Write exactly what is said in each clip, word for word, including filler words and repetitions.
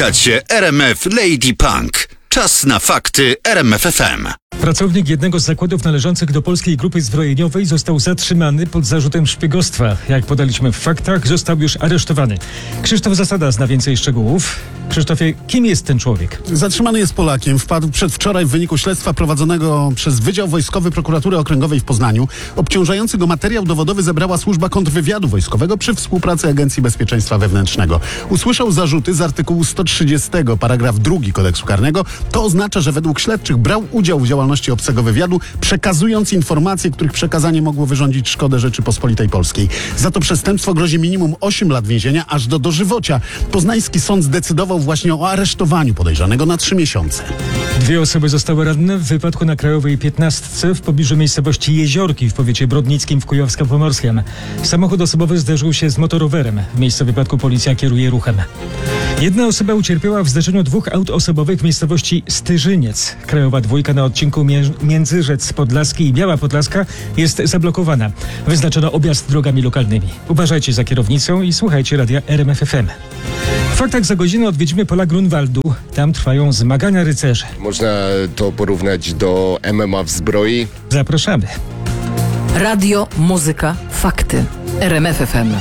Słuchacie R M F Lady Punk. Czas na fakty R M F F M. Pracownik jednego z zakładów należących do Polskiej Grupy Zbrojeniowej został zatrzymany pod zarzutem szpiegostwa. Jak podaliśmy w faktach, został już aresztowany. Krzysztof Zasada zna więcej szczegółów. Krzysztofie, kim jest ten człowiek? Zatrzymany jest Polakiem. Wpadł przedwczoraj w wyniku śledztwa prowadzonego przez Wydział Wojskowy Prokuratury Okręgowej w Poznaniu. Obciążający go materiał dowodowy zebrała Służba Kontrwywiadu Wojskowego przy współpracy Agencji Bezpieczeństwa Wewnętrznego. Usłyszał zarzuty z artykułu sto trzydziestego, paragraf drugi Kodeksu Karnego. To oznacza, że według śledczych brał udział w działalności obcego wywiadu, przekazując informacje, których przekazanie mogło wyrządzić szkodę Rzeczypospolitej Polskiej. Za to przestępstwo grozi minimum osiem lat więzienia, aż do dożywocia. Poznański sąd zdecydował właśnie o aresztowaniu podejrzanego na trzy miesiące. Dwie osoby zostały ranne w wypadku na Krajowej piętnastce w pobliżu miejscowości Jeziorki w powiecie brodnickim w Kujawsko-Pomorskiem. Samochód osobowy zderzył się z motorowerem. W miejscu wypadku policja kieruje ruchem. Jedna osoba ucierpiała w zdarzeniu dwóch aut osobowych w miejscowości Styżyniec. Krajowa dwójka na odcinku Międzyrzec Podlaski i Biała Podlaska jest zablokowana. Wyznaczono objazd drogami lokalnymi. Uważajcie za kierownicą i słuchajcie radia R M F F M. W faktach za godzinę odwiedzimy pola Grunwaldu. Tam trwają zmagania rycerzy. Można to porównać do M M A w zbroi. Zapraszamy. Radio, muzyka, fakty. R M F F M.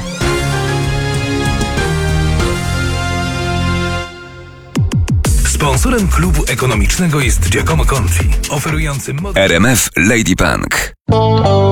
Sponsorem klubu ekonomicznego jest Giacomo Conti, oferujący... R M F Lady Punk.